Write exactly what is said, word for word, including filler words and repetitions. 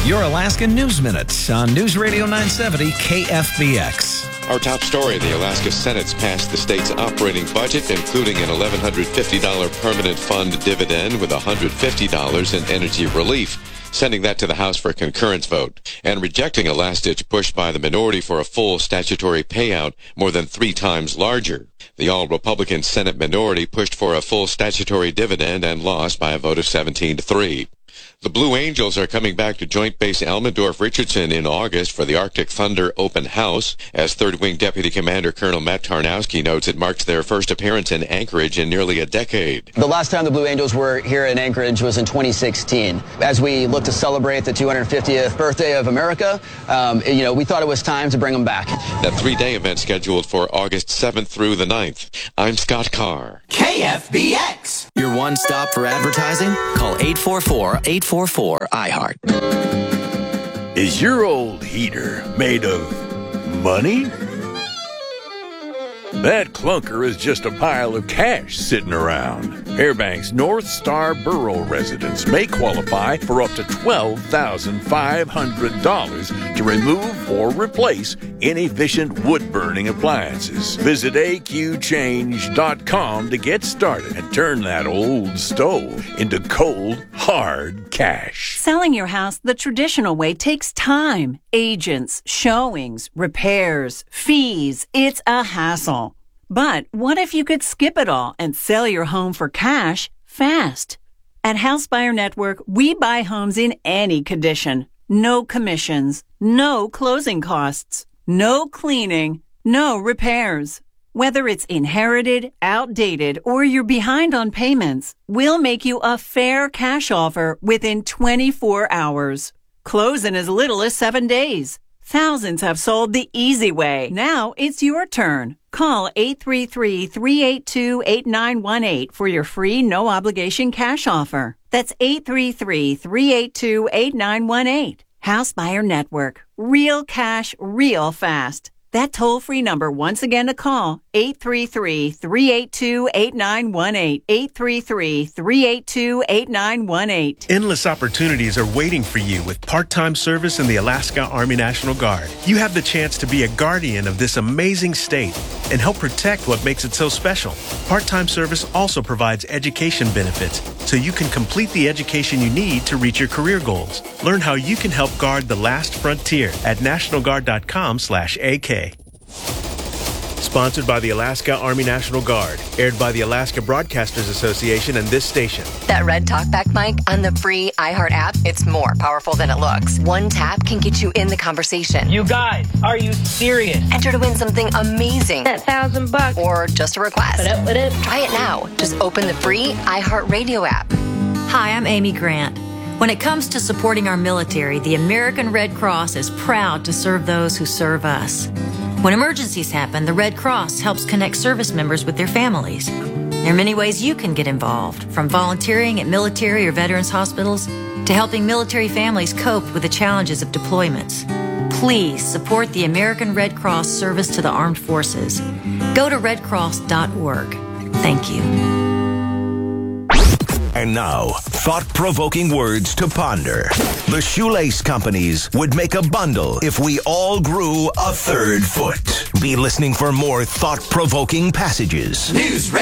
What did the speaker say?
Your Alaska News Minutes on News Radio nine seventy K F B X. Our top story, the Alaska Senate's passed the state's operating budget, including an eleven fifty dollars permanent fund dividend with one hundred fifty dollars in energy relief, sending that to the House for a concurrence vote, and rejecting a last-ditch push by the minority for a full statutory payout more than three times larger. The all-Republican Senate minority pushed for a full statutory dividend and lost by a vote of seventeen to three. The Blue Angels are coming back to Joint Base Elmendorf-Richardson in August for the Arctic Thunder Open House. As third Wing Deputy Commander Colonel Matt Tarnowski notes, it marks their first appearance in Anchorage in nearly a decade. The last time the Blue Angels were here in Anchorage was in twenty sixteen. As we look to celebrate the two hundred fiftieth birthday of America, um, you know, we thought it was time to bring them back. That three-day event scheduled for August seventh through the ninth. I'm Scott Carr. K F B X. Your one stop for advertising? Call eight four four, eight four four, I heart. Is your old heater made of money? That clunker is just a pile of cash sitting around. Fairbanks North Star Borough residents may qualify for up to twelve thousand five hundred dollars to remove or replace inefficient wood-burning appliances. Visit A Q change dot com to get started and turn that old stove into cold, hard cash. Selling your house the traditional way takes time, agents, showings, repairs, fees. It's a hassle. But what if you could skip it all and sell your home for cash fast? At House Buyer Network, we buy homes in any condition. No commissions, no closing costs, no cleaning, no repairs. Whether it's inherited, outdated, or you're behind on payments, we'll make you a fair cash offer within twenty-four hours. Close in as little as seven days. Thousands have sold the easy way. Now it's your turn. Call eight three three, three eight two, eight nine one eight for your free no-obligation cash offer. That's eight three three, three eight two, eight nine one eight. House Buyer Network. Real cash, real fast. That toll-free number once again to call, eight three three, three eight two, eight nine one eight, eight three three, three eight two, eight nine one eight. Endless opportunities are waiting for you with part-time service in the Alaska Army National Guard. You have the chance to be a guardian of this amazing state and help protect what makes it so special. Part-time service also provides education benefits, so you can complete the education you need to reach your career goals. Learn how you can help guard the last frontier at national guard dot com slash A K. Sponsored by the Alaska Army National Guard. Aired by the Alaska Broadcasters Association and this station. That red talkback mic on the free iHeart app, it's more powerful than it looks. One tap can get you in the conversation. You guys, are you serious? Enter to win something amazing. That thousand bucks. Or just a request. What up, what up? Try it now. Just open the free iHeartRadio app. Hi, I'm Amy Grant. When it comes to supporting our military, the American Red Cross is proud to serve those who serve us. When emergencies happen, the Red Cross helps connect service members with their families. There are many ways you can get involved, from volunteering at military or veterans hospitals to helping military families cope with the challenges of deployments. Please support the American Red Cross service to the armed forces. Go to red cross dot org. Thank you. And now, thought-provoking words to ponder. The shoelace companies would make a bundle if we all grew a third foot. Be listening for more thought-provoking passages. News